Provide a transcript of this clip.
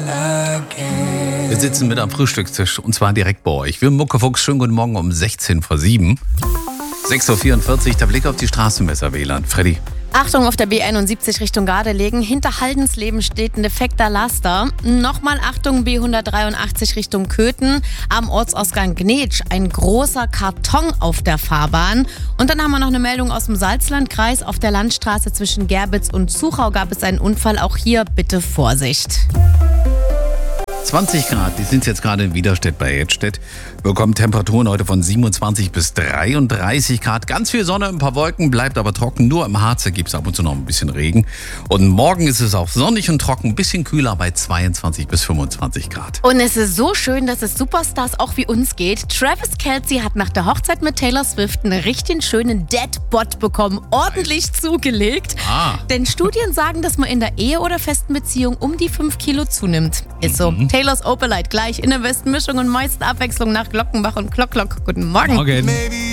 Wir sitzen mit am Frühstückstisch und zwar direkt bei euch. Wir Muckefuchs, schönen guten Morgen um 16 vor 7. 6.44 Uhr, der Blick auf die Straßenmesser WLAN. Freddy. Achtung, auf der B71 Richtung Gardelegen. Hinter Haldensleben steht ein defekter Laster. Nochmal Achtung, B183 Richtung Köthen. Am Ortsausgang Gnetsch ein großer Karton auf der Fahrbahn. Und dann haben wir noch eine Meldung aus dem Salzlandkreis. Auf der Landstraße zwischen Gerbitz und Zuchau gab es einen Unfall. Auch hier bitte Vorsicht. 20 Grad, die sind jetzt gerade in Widerstedt bei Edstedt. Wir bekommen Temperaturen heute von 27 bis 33 Grad. Ganz viel Sonne, ein paar Wolken, bleibt aber trocken. Nur im Harz gibt es ab und zu noch ein bisschen Regen. Und morgen ist es auch sonnig und trocken, ein bisschen kühler bei 22 bis 25 Grad. Und es ist so schön, dass es Superstars auch wie uns geht. Travis Kelce hat nach der Hochzeit mit Taylor Swift einen richtig schönen Deadbot bekommen. Ordentlich zugelegt. Denn Studien sagen, dass man in der Ehe oder festen Beziehung um die 5 Kilo zunimmt. Ist so. Taylors Opalite gleich in der besten Mischung und meisten Abwechslung nach Glockenbach und Klock. Guten Morgen. Morgen.